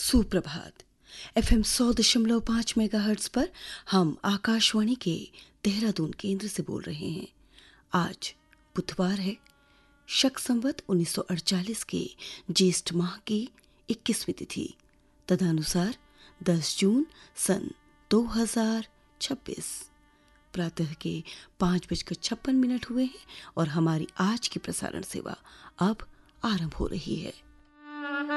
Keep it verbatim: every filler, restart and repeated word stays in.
सुप्रभात। एफएम सौ दशमलव पाँच मेगाहर्ट्ज पर हम आकाशवाणी के देहरादून केंद्र से बोल रहे हैं। आज बुधवार है, शक संवत उन्नीस सौ अड़तालीस के ज्येष्ठ माह की इक्कीसवीं तिथि, तदनुसार दस जून सन दो हजार छब्बीस। प्रातः के पाँच बजकर छप्पन मिनट हुए हैं और हमारी आज की प्रसारण सेवा अब आरंभ हो रही है।